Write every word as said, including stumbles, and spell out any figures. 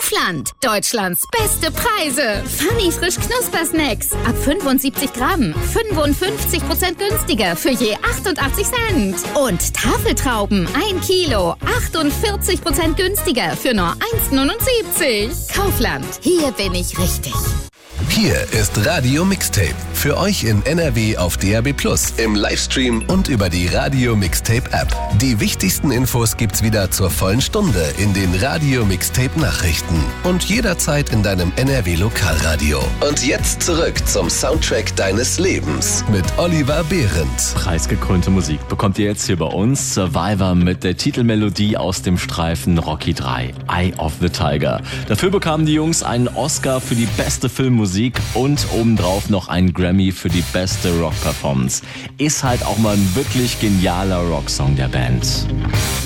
Kaufland. Deutschlands beste Preise. Funny frisch Knuspersnacks. Ab fünfundsiebzig Gramm. fünfundfünfzig Prozent günstiger für je achtundachtzig Cent. Und Tafeltrauben. ein Kilo. achtundvierzig Prozent günstiger für nur eins Komma neunundsiebzig. Kaufland. Hier bin ich richtig. Hier ist Radio Mixtape. Für euch in N R W auf D A B plus, im Livestream und über die Radio Mixtape App. Die wichtigsten Infos gibt's wieder zur vollen Stunde in den Radio Mixtape Nachrichten und jederzeit in deinem N R W Lokalradio. Und jetzt zurück zum Soundtrack deines Lebens mit Oliver Behrendt. Preisgekrönte Musik bekommt ihr jetzt hier bei uns. Survivor mit der Titelmelodie aus dem Streifen Rocky drei, Eye of the Tiger. Dafür bekamen die Jungs einen Oscar für die beste Filmmusik und obendrauf noch einen Grammy für die beste Rock-Performance. Ist halt auch mal ein wirklich genialer Rocksong der Band.